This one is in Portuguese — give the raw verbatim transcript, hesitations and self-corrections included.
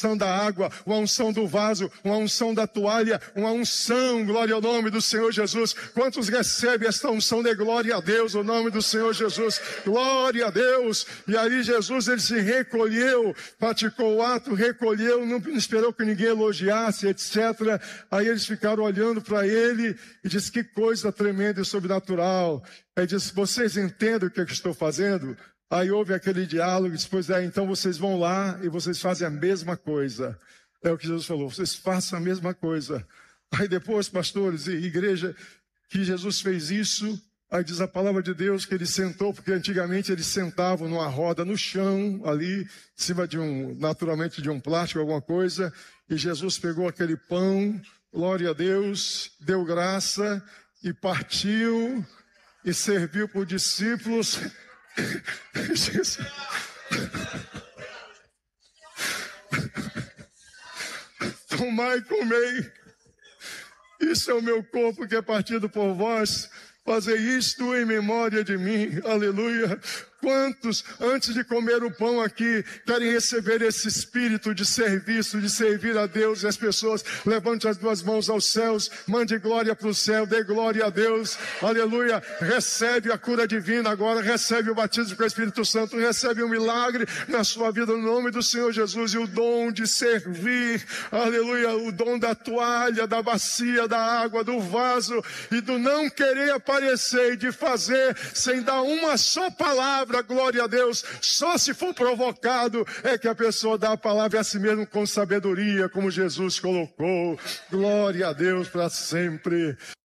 unção da água, uma unção do vaso, uma unção da toalha, uma unção, glória ao nome do Senhor Jesus. Quantos recebem esta unção de glória a Deus, o nome do Senhor Jesus, glória a Deus. E aí Jesus, ele se recolheu, praticou o ato, recolheu, não esperou que ninguém elogiasse, etcétera. Aí eles ficaram olhando para ele e disse, que coisa tremenda e sobrenatural. Aí disse, vocês entendem o que eu estou fazendo? Aí houve aquele diálogo, depois é, então vocês vão lá e vocês fazem a mesma coisa. É o que Jesus falou, vocês façam a mesma coisa. Aí depois, pastores e igreja, que Jesus fez isso, aí diz a palavra de Deus que ele sentou, porque antigamente eles sentavam numa roda no chão, ali, em cima de um, naturalmente de um plástico, alguma coisa, e Jesus pegou aquele pão, glória a Deus, deu graça e partiu e serviu para os discípulos. Tomai e comei, isso é o meu corpo que é partido por vós, fazei isto em memória de mim, aleluia. Quantos, antes de comer o pão aqui, querem receber esse espírito de serviço, de servir a Deus e as pessoas? Levante as duas mãos aos céus, mande glória para o céu, dê glória a Deus, aleluia. Recebe a cura divina agora, recebe o batismo com o Espírito Santo, recebe um milagre na sua vida, no nome do Senhor Jesus, e o dom de servir, aleluia, o dom da toalha, da bacia, da água, do vaso, e do não querer aparecer, e de fazer sem dar uma só palavra. Glória a Deus, só se for provocado é que a pessoa dá a palavra a si mesmo com sabedoria, como Jesus colocou. Glória a Deus para sempre.